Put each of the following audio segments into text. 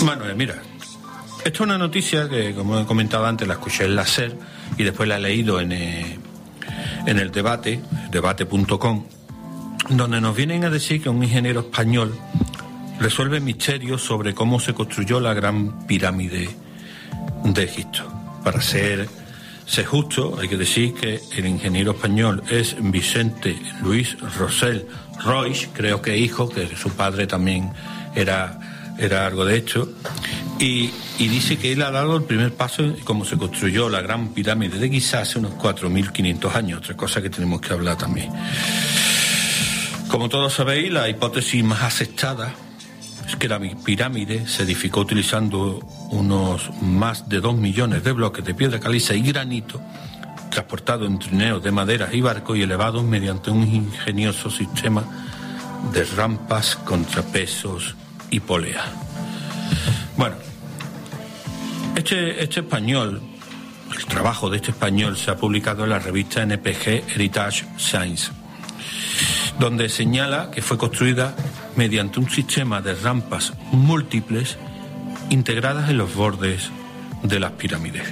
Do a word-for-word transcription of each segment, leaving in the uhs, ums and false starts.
Manuel, mira, esta es una noticia que, como he comentado antes, la escuché en la SER y después la he leído en, eh, en el debate, debate punto com, donde nos vienen a decir que un ingeniero español resuelve misterios sobre cómo se construyó la gran pirámide de Egipto. Para ser, ser justo, hay que decir que el ingeniero español es Vicente Luis Rossell Roig, creo que hijo, que su padre también era, era algo de esto, y, y dice que él ha dado el primer paso en cómo se construyó la gran pirámide de Giza hace unos cuatro mil quinientos años, otra cosa que tenemos que hablar también. Como todos sabéis, la hipótesis más aceptada es que la pirámide se edificó utilizando unos más de dos millones de bloques de piedra caliza y granito, transportados en trineos de maderas y barcos y elevados mediante un ingenioso sistema de rampas, contrapesos y polea. Bueno, este, este español, el trabajo de este español se ha publicado en la revista N P G Heritage Science, donde señala que fue construida mediante un sistema de rampas múltiples integradas en los bordes de las pirámides.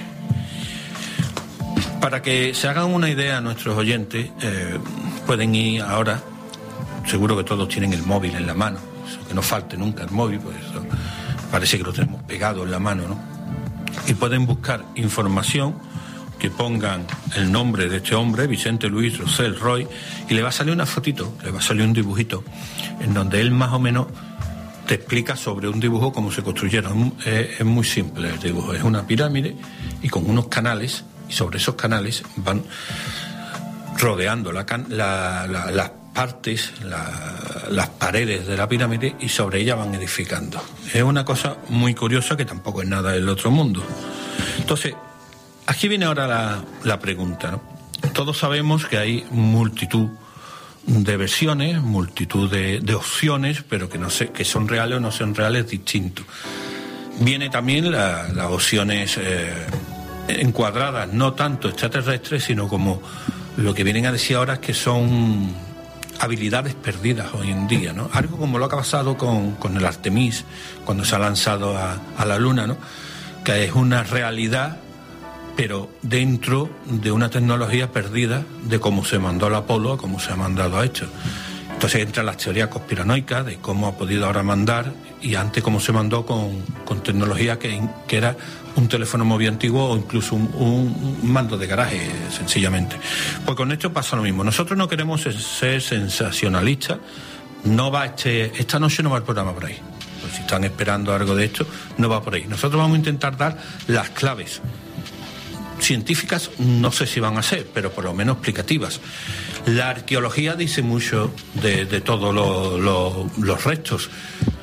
Para que se hagan una idea nuestros oyentes, eh, pueden ir ahora, seguro que todos tienen el móvil en la mano, eso, que no falte nunca el móvil, pues eso, parece que lo tenemos pegado en la mano, ¿no? Y pueden buscar información, que pongan el nombre de este hombre, Vicente Luis Rossell Roig, y le va a salir una fotito, le va a salir un dibujito, en donde él más o menos te explica sobre un dibujo cómo se construyeron. Es, es muy simple el dibujo, es una pirámide y con unos canales, y sobre esos canales van rodeando la, la, la, las partes, la, las paredes de la pirámide, y sobre ella van edificando. Es una cosa muy curiosa que tampoco es nada del otro mundo. Entonces, aquí viene ahora la, la pregunta, ¿no? Todos sabemos que hay multitud de versiones, multitud de, de opciones, pero que no sé, que son reales o no son reales, distinto. Viene también la, las opciones eh, encuadradas, no tanto extraterrestres, sino como lo que vienen a decir ahora es que son habilidades perdidas hoy en día, ¿no? Algo como lo que ha pasado con, con el Artemis, cuando se ha lanzado a, a la Luna, ¿no? Que es una realidad, pero dentro de una tecnología perdida de cómo se mandó al Apolo a cómo se ha mandado a esto. Entonces entran las teorías conspiranoicas de cómo ha podido ahora mandar, y antes cómo se mandó con, con tecnología que, que era un teléfono móvil antiguo o incluso un, un mando de garaje, sencillamente. Pues con esto pasa lo mismo. Nosotros no queremos ser sensacionalistas. No va este, esta noche no va el programa por ahí. Pues si están esperando algo de esto, no va por ahí. Nosotros vamos a intentar dar las claves científicas, no sé si van a ser, pero por lo menos explicativas. La arqueología dice mucho de, de todos lo, lo, los restos.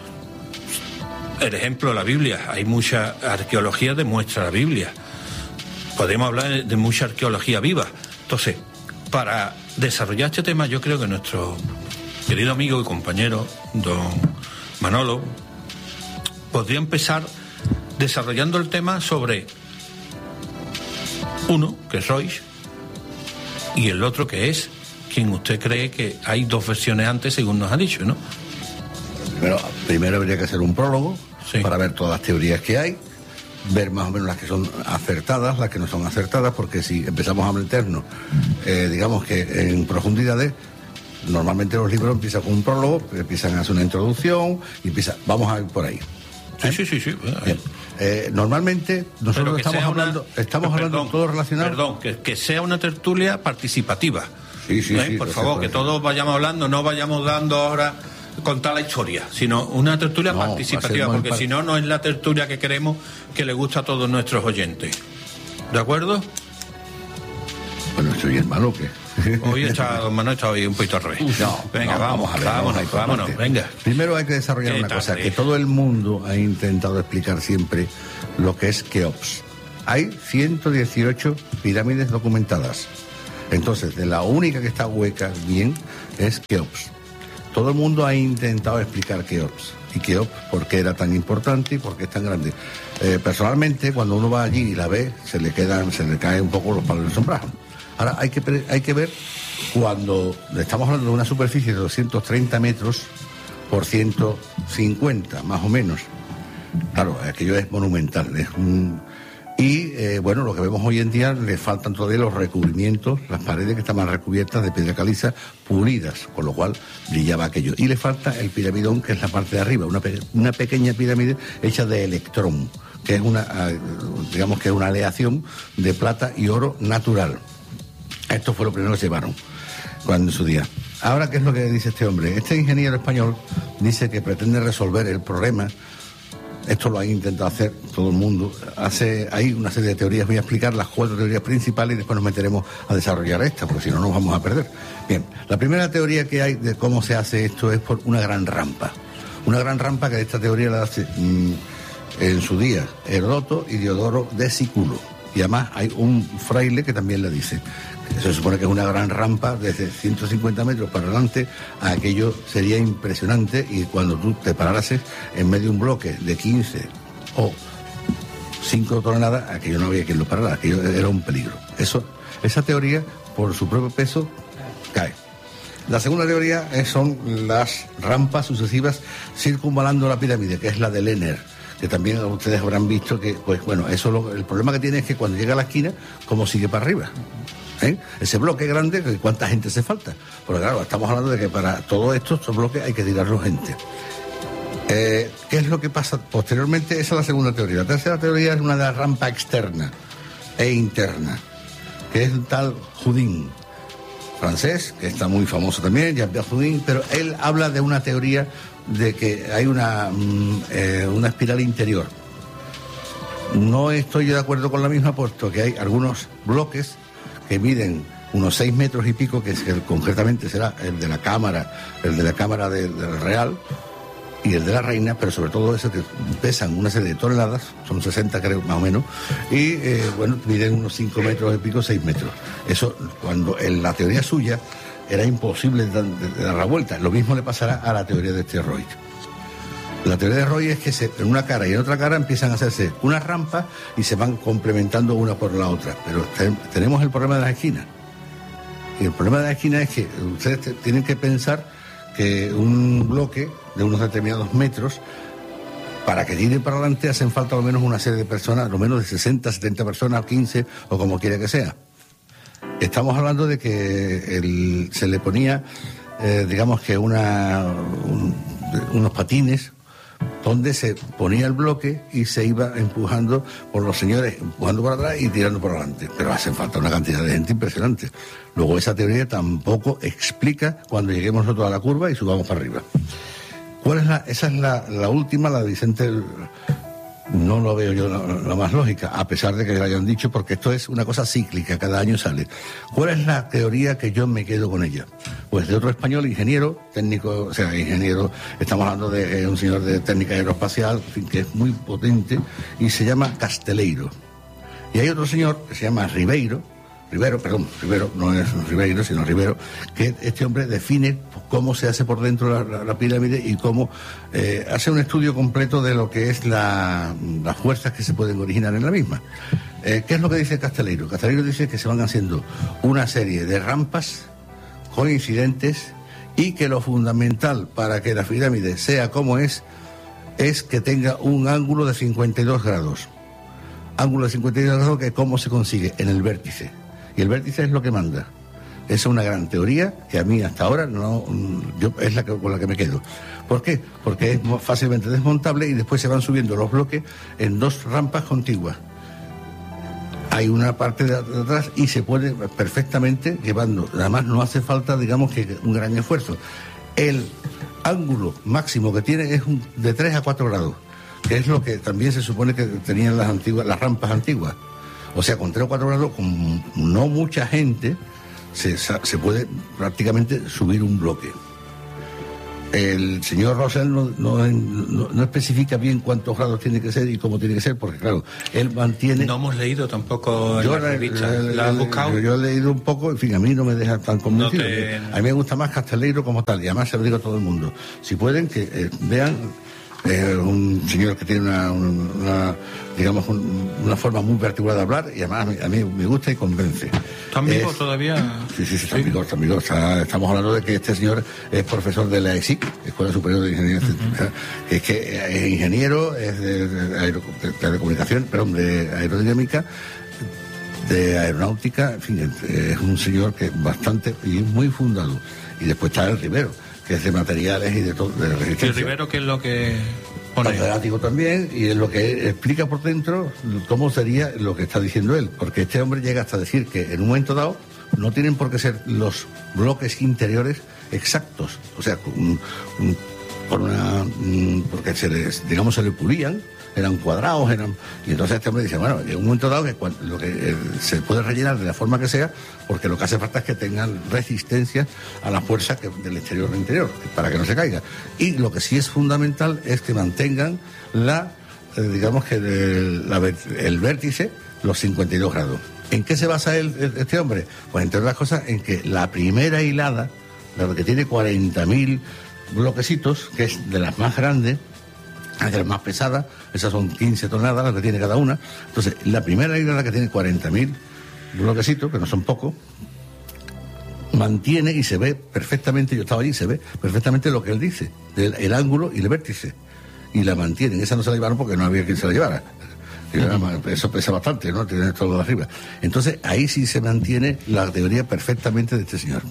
El ejemplo, la Biblia. Hay mucha arqueología, demuestra la Biblia. Podemos hablar de mucha arqueología viva. Entonces, para desarrollar este tema, yo creo que nuestro querido amigo y compañero, don Manolo, podría empezar desarrollando el tema sobre uno, que es Roig, y el otro que es quien usted cree que hay dos versiones antes, según nos ha dicho, ¿no? Primero, primero habría que hacer un prólogo, sí, para ver todas las teorías que hay, ver más o menos las que son acertadas, las que no son acertadas, porque si empezamos a meternos, eh, digamos que en profundidades, normalmente los libros empiezan con un prólogo, empiezan a hacer una introducción, y empieza, vamos a ir por ahí. Sí, sí, sí, sí. Bien. Eh, normalmente nosotros estamos hablando, una, estamos perdón, hablando de todo relacionado. Perdón, que, que sea una tertulia participativa. Sí, sí, ¿Eh? sí. Por favor, que todos vayamos hablando, no vayamos dando ahora contar la historia, sino una tertulia no, participativa, porque par... si no, no es la tertulia que queremos, que le gusta a todos nuestros oyentes. ¿De acuerdo? Bueno, soy hermano que. Hoy está, don Manuel está hoy un poquito al revés. No, venga, no, vamos, vamos a ver, vámonos, vamos a vámonos, venga. Primero hay que desarrollar una cosa, que todo el mundo ha intentado explicar siempre lo que es Keops. Hay ciento dieciocho pirámides documentadas. Entonces, de la única que está hueca bien es Keops. Todo el mundo ha intentado explicar Keops. Y Keops, por qué era tan importante y por qué es tan grande. Eh, personalmente, cuando uno va allí y la ve, se le quedan, se le caen un poco los palos del sombrajo. Ahora hay que, hay que ver cuando estamos hablando de una superficie de doscientos treinta metros por ciento cincuenta, más o menos. Claro, aquello es monumental. Es un... Y, eh, bueno, lo que vemos hoy en día, le faltan todavía los recubrimientos, las paredes que estaban recubiertas de piedra caliza pulidas, con lo cual brillaba aquello. Y le falta el piramidón, que es la parte de arriba, una, pe- una pequeña pirámide hecha de electrón, que es una, digamos que es una aleación de plata y oro natural. Esto fue lo primero que llevaron cuando en su día. Ahora, ¿qué es lo que dice este hombre? Este ingeniero español dice que pretende resolver el problema. Esto lo ha intentado hacer todo el mundo. Hace, hay una serie de teorías, voy a explicar las cuatro teorías principales y después nos meteremos a desarrollar esta, porque si no nos vamos a perder. Bien, la primera teoría que hay de cómo se hace esto es por una gran rampa. Una gran rampa que esta teoría la hace mmm, en su día Heródoto y Diodoro de Sículo. Y además hay un fraile que también le dice. Se supone que es una gran rampa desde ciento cincuenta metros para adelante. Aquello sería impresionante y cuando tú te parases en medio de un bloque de quince o cinco toneladas, aquello no había quien lo parara, aquello era un peligro. Eso, esa teoría, por su propio peso, cae. La segunda teoría es, son las rampas sucesivas circunvalando la pirámide, que es la de Lehner, que también ustedes habrán visto que, pues bueno, eso lo, el problema que tiene es que cuando llega a la esquina, ¿cómo sigue para arriba? ¿Eh? Ese bloque grande, ¿cuánta gente hace falta? Porque claro, estamos hablando de que para todo esto, estos bloques hay que tirarlo gente. Eh, ¿Qué es lo que pasa posteriormente? Esa es la segunda teoría. La tercera teoría es una de la rampa externa e interna, que es el tal Houdin, francés, que está muy famoso también, Jean-Pierre Houdin, pero él habla de una teoría de que hay una, mm, eh, una espiral interior. No estoy de acuerdo con la misma, puesto que hay algunos bloques que miden unos seis metros y pico, que es el, concretamente será el de la cámara, el de la cámara de, del Real y el de la Reina, pero sobre todo ese que pesan una serie de toneladas, son sesenta creo más o menos, y eh, bueno, miden unos cinco metros y pico, seis metros. Eso, cuando en la teoría suya era imposible de, de, de dar la vuelta. Lo mismo le pasará a la teoría de este Roy. La teoría de Roy es que se, en una cara y en otra cara empiezan a hacerse unas rampas y se van complementando una por la otra. Pero te, tenemos el problema de las esquinas. Y el problema de las esquinas es que ustedes te, tienen que pensar que un bloque de unos determinados metros, para que tire para adelante hacen falta al menos una serie de personas, al menos de sesenta, setenta personas, quince o como quiera que sea. Estamos hablando de que el, se le ponía, eh, digamos que una, un, unos patines, donde se ponía el bloque y se iba empujando por los señores, empujando por atrás y tirando por adelante. Pero hace falta una cantidad de gente impresionante. Luego esa teoría tampoco explica cuando lleguemos nosotros a la curva y subamos para arriba. ¿Cuál es la? Esa es la, la última, la de Vicente. No lo veo yo la, la más lógica, a pesar de que le hayan dicho, porque esto es una cosa cíclica, cada año sale. ¿Cuál es la teoría que yo me quedo con ella? Pues de otro español, ingeniero, técnico, o sea, ingeniero, estamos hablando de eh, un señor de técnica aeroespacial, en fin, que es muy potente, y se llama Casteleiro. Y hay otro señor que se llama Ribeiro, Rivero, perdón, Rivero, no es Ribeiro, sino Rivero, que este hombre define cómo se hace por dentro la, la, la pirámide y cómo eh, hace un estudio completo de lo que es la, las fuerzas que se pueden originar en la misma. Eh, ¿Qué es lo que dice Casteleiro? Casteleiro dice que se van haciendo una serie de rampas coincidentes y que lo fundamental para que la pirámide sea como es, es que tenga un ángulo de cincuenta y dos grados. Ángulo de cincuenta y dos grados, que cómo se consigue en el vértice. Y el vértice es lo que manda. Esa es una gran teoría que a mí hasta ahora no, yo es la que, con la que me quedo. ¿Por qué? Porque es fácilmente desmontable y después se van subiendo los bloques en dos rampas contiguas. Hay una parte de atrás y se puede perfectamente llevando. Además no hace falta, digamos, que un gran esfuerzo. El ángulo máximo que tiene es un, de tres a cuatro grados, que es lo que también se supone que tenían las antiguas, las rampas antiguas. O sea, con tres o cuatro grados, con no mucha gente, se, se puede prácticamente subir un bloque. El señor Rosell no, no, no, no especifica bien cuántos grados tiene que ser y cómo tiene que ser, porque claro, él mantiene... No hemos leído tampoco en la revista. ¿La has buscado? Yo, yo he leído un poco, en fin, a mí no me deja tan convencido. No te... A mí me gusta más Casteleiro como tal, y además se lo digo a todo el mundo. Si pueden, que eh, vean... Eh, un un señor que tiene una, una digamos, un, una forma muy particular de hablar y además a mí, a mí me gusta y convence. ¿Están vivos todavía? Sí, sí, sí, están vivos, están vivos. Está, estamos hablando de que este señor es profesor de la E S I C, Escuela Superior de Ingeniería. Uh-huh. Es que es ingeniero, es de, de, aero, de telecomunicación, perdón, de aerodinámica, de aeronáutica, en fin, es un señor que es bastante y muy fundado. Y después está el Rivero, que es de materiales y de todo. De ¿Y el Rivero qué es lo que pone? Catedrático también, y es lo que explica por dentro cómo sería lo que está diciendo él, porque este hombre llega hasta decir que en un momento dado no tienen por qué ser los bloques interiores exactos, o sea, un, un, por una, un, porque se les, digamos, se le pulían, eran cuadrados, eran, y entonces este hombre dice, bueno, en un momento dado que lo que eh, se puede rellenar de la forma que sea, porque lo que hace falta es que tengan resistencia a la fuerza que, del exterior al interior, para que no se caiga. Y lo que sí es fundamental es que mantengan la, eh, digamos que el, la, el vértice, los cincuenta y dos grados. ¿En qué se basa el, este hombre? Pues entre otras cosas en que la primera hilada, la que tiene cuarenta mil bloquecitos, que es de las más grandes, es de las más pesadas, esas son quince toneladas las que tiene cada una. Entonces, la primera hilada, que tiene cuarenta mil bloquecitos, que no son pocos, mantiene y se ve perfectamente, yo estaba allí, se ve perfectamente lo que él dice, el, el ángulo y el vértice, y la mantienen. Esa no se la llevaron porque no había quien se la llevara. Eso pesa bastante, ¿no? Tiene todo de arriba. Entonces, ahí sí se mantiene la teoría perfectamente de este señor.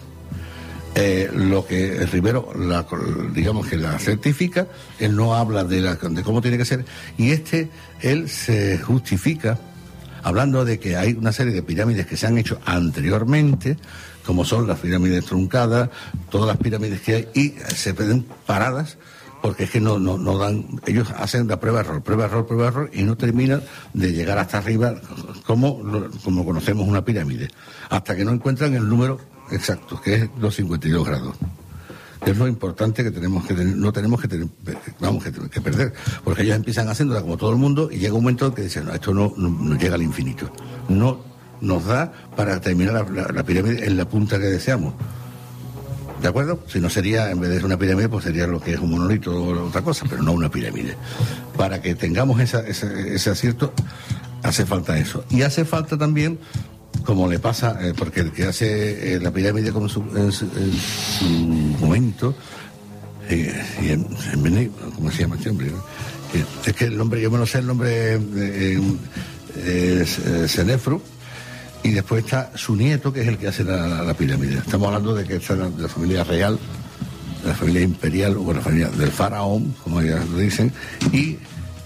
Eh, lo que el Rivero, la, digamos que la certifica, él no habla de, la, de cómo tiene que ser, y este, él se justifica hablando de que hay una serie de pirámides que se han hecho anteriormente, como son las pirámides truncadas, todas las pirámides que hay, y se ven paradas, porque es que no, no, no dan, ellos hacen la prueba error, prueba error, prueba error, y no terminan de llegar hasta arriba como, como conocemos una pirámide, hasta que no encuentran el número exacto, que es los cincuenta y dos grados. Es lo importante que tenemos que tener, no tenemos que tener, vamos, que, que perder, porque ellos empiezan haciéndola como todo el mundo y llega un momento que dicen, no, esto no, no, no llega al infinito, no nos da para terminar la, la, la pirámide en la punta que deseamos. ¿De acuerdo? Si no sería, en vez de ser una pirámide, pues sería lo que es un monolito o otra cosa, pero no una pirámide. Para que tengamos esa, ese, ese acierto, hace falta eso. Y hace falta también, como le pasa, eh, porque el que hace eh, la pirámide como su, en, su, en su momento, eh, y en, en, ¿cómo se llama este hombre? ¿No? Eh, es que el nombre, yo me lo sé el nombre, eh, eh, es Senefru, y después está su nieto, que es el que hace la, la, la pirámide. Estamos hablando de que está de la familia real, de la familia imperial, o la familia del faraón, como ya lo dicen, y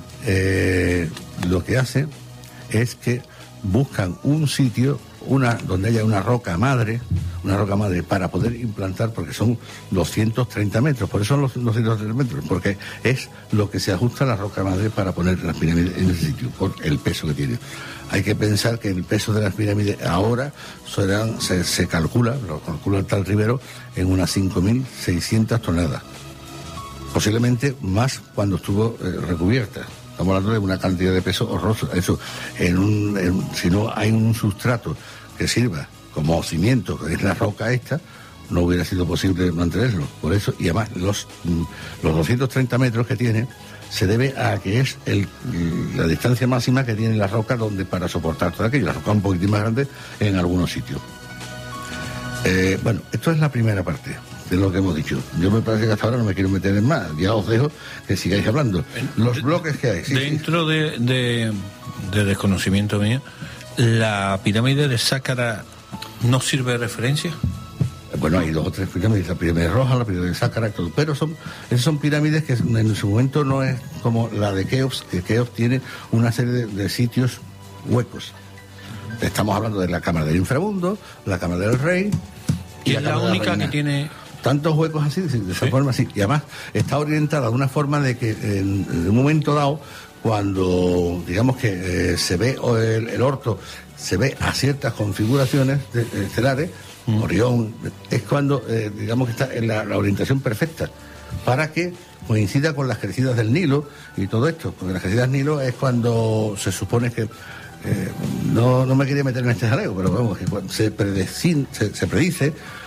eh, lo que hace es que buscan un sitio, una donde haya una roca madre, una roca madre para poder implantar, porque son doscientos treinta metros, por eso son los doscientos treinta metros, porque es lo que se ajusta a la roca madre para poner las pirámides en ese sitio, por el peso que tiene. Hay que pensar que el peso de las pirámides ahora serán, se, se calcula, lo calcula el tal Rivero, en unas cinco mil seiscientas toneladas. Posiblemente más cuando estuvo eh, recubierta. Estamos hablando de una cantidad de peso horroroso. Eso, en un, en, si no hay un sustrato que sirva como cimiento, que es la roca esta, no hubiera sido posible mantenerlo. Por eso, y además los, los doscientos treinta metros que tiene se debe a que es el, la distancia máxima que tiene la roca donde para soportar todo aquello. La roca un poquitín más grande en algunos sitios. Eh, bueno, esto es la primera parte de lo que hemos dicho. Yo me parece que hasta ahora no me quiero meter en más. Ya os dejo que sigáis hablando. Los bloques que hay. Sí, Dentro sí. De, de, de desconocimiento mío, ¿la pirámide de Sácara no sirve de referencia? Bueno, hay dos o tres pirámides, la pirámide roja, la pirámide de Sácara, todo, pero son, esas son pirámides que en su momento no es como la de Keops, que Keops tiene una serie de, de sitios huecos. Estamos hablando de la Cámara del Inframundo, la Cámara del Rey. Y, y es la, la única que tiene tantos huecos así, de esa ¿Sí? forma así. Y además está orientada de una forma de que en, en un momento dado, cuando digamos que eh, se ve el, el orto, se ve a ciertas configuraciones de, de estelares, mm. Orión, es cuando eh, digamos que está en la, la orientación perfecta para que coincida con las crecidas del Nilo y todo esto, porque las crecidas del Nilo es cuando se supone que eh, no, no me quería meter en este jaleo, pero vamos, que se, predecin, se, se predice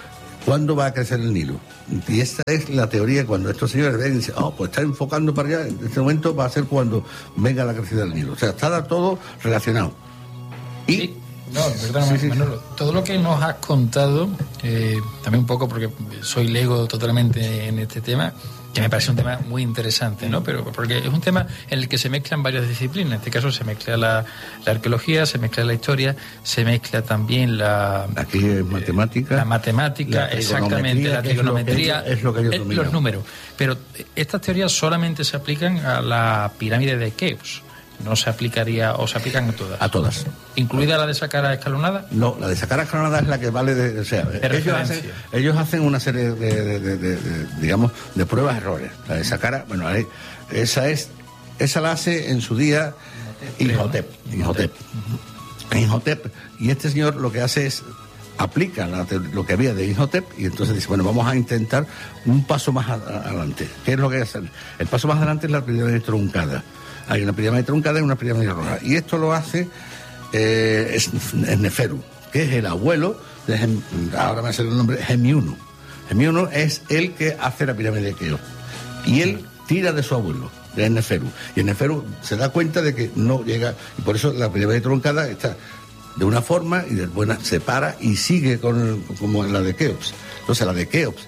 ¿cuándo va a crecer el Nilo? Y esta es la teoría. Cuando estos señores ven y dicen, oh, pues está enfocando para allá, en este momento va a ser cuando venga la crecida del Nilo. O sea, está todo relacionado. Y... Sí. No, verdad, sí, sí. Manolo, todo lo que nos has contado, eh, también un poco porque soy lego totalmente en este tema, que me parece un tema muy interesante, ¿no? Pero porque es un tema en el que se mezclan varias disciplinas. En este caso se mezcla la, la arqueología, se mezcla la historia, se mezcla también la... Aquí es matemática. La matemática, la exactamente, la trigonometría, es lo que, es lo que ellos los números. Pero estas teorías solamente se aplican a la pirámide de Keops. No se aplicaría, o se aplican a todas. A todas. ¿Incluida la de Saqqara escalonada? No, la de Saqqara escalonada es la que vale de, o sea, de ellos hacen, ellos hacen una serie de, de, de, de, de digamos, de pruebas errores. La de Saqqara, bueno, esa es, esa la hace en su día Imhotep, Imhotep, Imhotep, y este señor lo que hace es aplica la, lo que había de Imhotep y entonces dice, bueno, vamos a intentar un paso más a, a, adelante. ¿Qué es lo que hace? El paso más adelante es la pirámide truncada. Hay una pirámide truncada y una pirámide roja. Y esto lo hace eh, es, es Neferu, que es el abuelo de Gem, ahora me sale el nombre, Gemiuno. Gemiuno es el que hace la pirámide de Keops. Y él tira de su abuelo, de Neferu. Y el Neferu se da cuenta de que no llega, y por eso la pirámide truncada está de una forma y después se para y sigue con como la de Keops. Entonces la de Keops,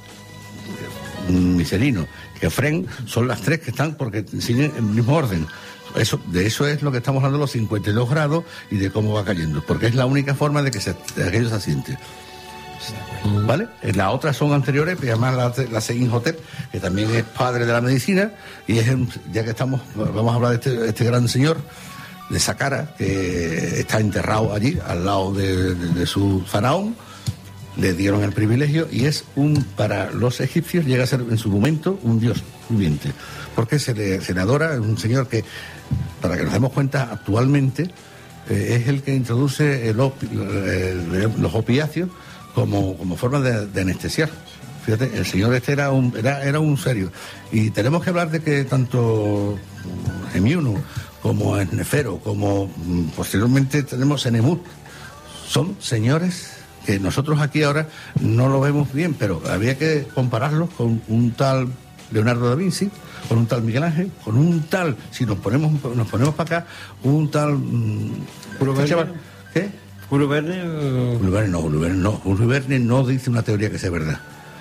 Micerino, Kefren, son las tres que están porque siguen en el mismo orden. Eso, de eso es lo que estamos hablando, los cincuenta y dos grados y de cómo va cayendo, porque es la única forma de que se, de aquello se asiente. ¿Vale? Las otras son anteriores, que además la, la Imhotep, que también es padre de la medicina, y es ya que estamos, vamos a hablar de este, este gran señor de Saqqara, que está enterrado allí, al lado de, de, de su faraón. Le dieron el privilegio y es un, para los egipcios llega a ser en su momento un dios viviente, porque se le, se le adora, es un señor que, para que nos demos cuenta, actualmente eh, es el que introduce el opi, el, los opiáceos como, como forma de, de anestesiar. Fíjate, el señor este era un, era, era un serio. Y tenemos que hablar de que tanto Gemiuno como Nefero, como posteriormente tenemos Enemut, son señores que nosotros aquí ahora no lo vemos bien, pero había que compararlos con un tal Leonardo da Vinci, con un tal Miguel Ángel, con un tal, si nos ponemos nos ponemos para acá, un tal... Julio Verne. ¿Qué? Julio Verne. O... Julio Verne no, Julio Verne no. Julio Verne no dice una teoría que sea verdad.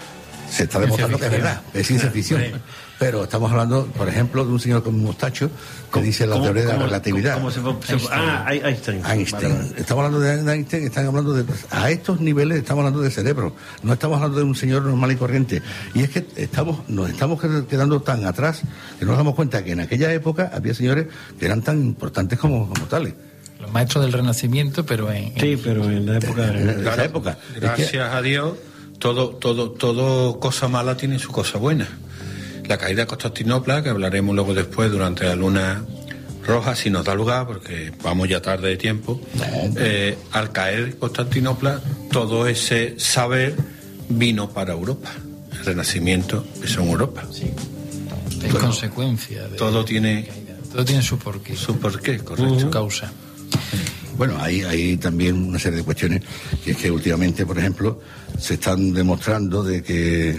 Se está demostrando que es verdad, es ciencia ficción. Pero estamos hablando, por ejemplo, de un señor con un mostacho que dice la teoría de la relatividad. ¿Cómo se fue? Einstein. Ah, Einstein. Einstein. Vale. Estamos hablando de Einstein, están hablando de... A estos niveles estamos hablando de cerebro, no estamos hablando de un señor normal y corriente. Y es que estamos nos estamos quedando tan atrás que nos damos cuenta que en aquella época había señores que eran tan importantes como, como tales. Los maestros del Renacimiento, pero en... en... Sí, pero en la época... En, en esa época. Gracias es que... a Dios, todo, todo, todo cosa mala tiene su cosa buena. La caída de Constantinopla, que hablaremos luego después durante la luna roja, si nos da lugar, porque vamos ya tarde de tiempo, eh, al caer Constantinopla, todo ese saber vino para Europa. El Renacimiento es en Europa. Sí. Es todo, consecuencia de... Todo tiene... Todo tiene su porqué. Su porqué, correcto. Su causa. Bueno, hay, hay también una serie de cuestiones, que es que últimamente, por ejemplo, se están demostrando de que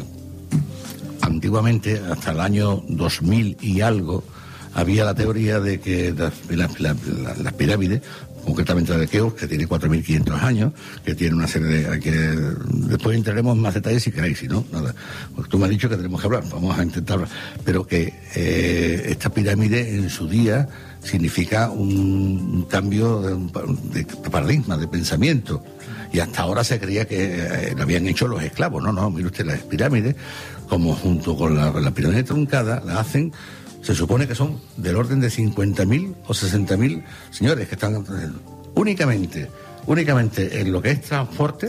antiguamente, hasta el año dos mil y algo, había la teoría de que las, las, las, las pirámides, concretamente la de Keops, que tiene cuatro mil quinientos años, que tiene una serie de... Que después entraremos en más detalles si queréis, si no, nada. Porque tú me has dicho que tenemos que hablar, vamos a intentar hablar. Pero que eh, esta pirámide en su día significa un, un cambio de, de paradigma, de pensamiento. Y hasta ahora se creía que eh, lo habían hecho los esclavos. No, no, mire usted, las pirámides, como junto con la, la pirámide truncada, la hacen, se supone que son del orden de cincuenta mil o sesenta mil señores que están únicamente, únicamente en lo que es transporte,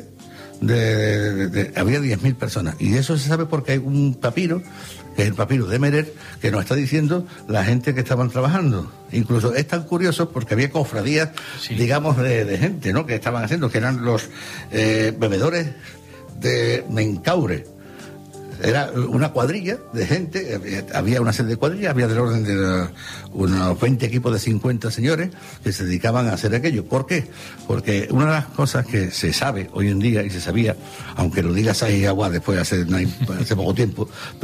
de, de, de, había diez mil personas. Y eso se sabe porque hay un papiro, que es el papiro de Merer, que nos está diciendo la gente que estaban trabajando. Incluso es tan curioso porque había cofradías, sí, digamos, de, de gente, ¿no?, que estaban haciendo, que eran los eh, bebedores de Menkaure. era una cuadrilla de gente, había una serie de cuadrillas, había del orden de unos veinte equipos de cincuenta señores que se dedicaban a hacer aquello. ¿Por qué? Porque una de las cosas que se sabe hoy en día, y se sabía, aunque lo digas ahí agua después hace, hace poco tiempo,